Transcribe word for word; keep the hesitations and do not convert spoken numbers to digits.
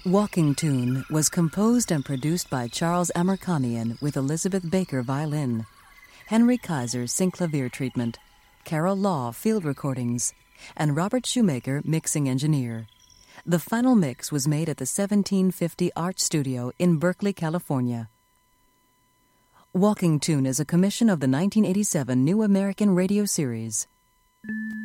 Walking Tune was composed and produced by Charles Amerkanian with Elizabeth Baker violin, Henry Kaiser synclavier treatment, Carol Law field recordings, and Robert Shoemaker mixing engineer. The final mix was made at the seventeen fifty Art Studio in Berkeley, California. Walking Tune is a commission of the nineteen eighty-seven New American Radio Series.